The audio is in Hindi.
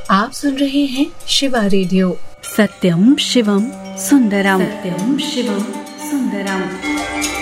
आप सुन रहे हैं शिवा रेडियो। सत्यम शिवम सुंदरम। सत्यम शिवम सुंदरम।